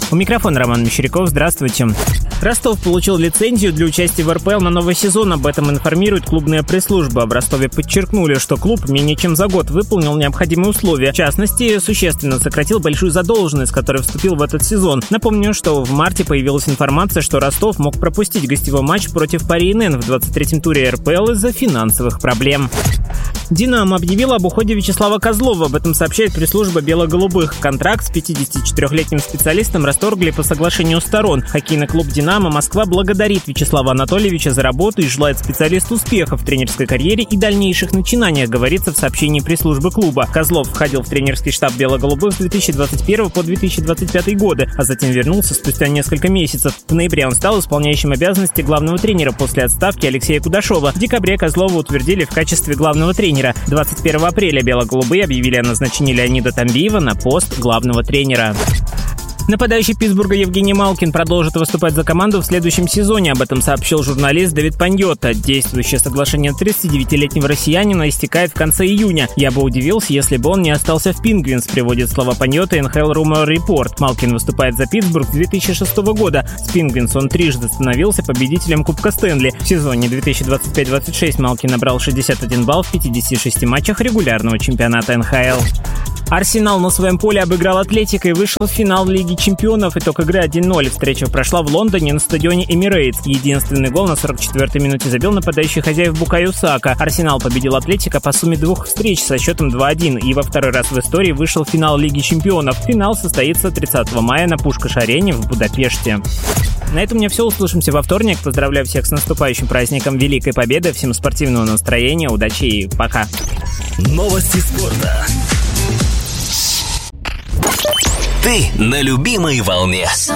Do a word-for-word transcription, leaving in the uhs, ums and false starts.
У микрофона Роман Мещеряков. Здравствуйте. Ростов получил лицензию для участия в эр пэ эл на новый сезон. Об этом информирует клубная пресс-служба. В Ростове подчеркнули, что клуб менее чем за год выполнил необходимые условия. В частности, существенно сократил большую задолженность, с которой вступил в этот сезон. Напомню, что в марте появилась информация, что Ростов мог пропустить гостевой матч против Пари эн эн в двадцать третьем туре эр пэ эл из-за финансовых проблем. «Динамо» объявила об уходе Вячеслава Козлова. Об этом сообщает пресс-служба бело-голубых. Контракт с пятидесятичетырёхлетним специалистом расторгли по соглашению сторон. Хоккейный клуб «Динамо» Москва благодарит Вячеслава Анатольевича за работу и желает специалисту успеха в тренерской карьере и дальнейших начинаниях, говорится в сообщении пресс-службы клуба. Козлов входил в тренерский штаб бело-голубых с две тысячи двадцать первого по две тысячи двадцать пятый годы, а затем вернулся спустя несколько месяцев. В ноябре он стал исполняющим обязанности главного тренера после отставки Алексея Кудашова. В декабре Козлова утвердили в качестве главного тренера. двадцать первого апреля бело-голубые объявили о назначении Леонида Тамбиева на пост главного тренера. Нападающий Питтсбурга Евгений Малкин продолжит выступать за команду в следующем сезоне. Об этом сообщил журналист Давид Паньотта. Действующее соглашение тридцатидевятилетнего россиянина истекает в конце июня. Я бы удивился, если бы он не остался в Пингвинс, приводит слова Паньотта эн эйч эл Rumor Report. Малкин выступает за Питтсбург с две тысячи шестого года. С Пингвинс он трижды становился победителем Кубка Стэнли. В сезоне две тысячи двадцать пять двадцать шесть Малкин набрал шестьдесят один балл в пятидесяти шести матчах регулярного чемпионата эн эйч эл. Арсенал на своем поле обыграл Атлетико и вышел в финал Лиги Чемпионов. Итог игры один ноль. Встреча прошла в Лондоне на стадионе Эмирейтс. Единственный гол на сорок четвёртой минуте забил нападающий хозяев Букайо Сака. Арсенал победил Атлетико по сумме двух встреч со счетом два один и во второй раз в истории вышел в финал Лиги Чемпионов. Финал состоится тридцатого мая на Пушкаш-арене в Будапеште. На этом у меня все. Услышимся во вторник. Поздравляю всех с наступающим праздником Великой Победы. Всем спортивного настроения, удачи и пока. Новости спорта. Ты на любимой волне.